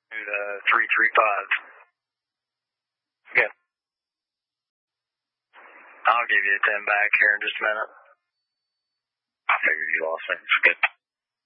335. Yeah. I'll give you a 10 back here in just a minute. I figured you lost it. It's good.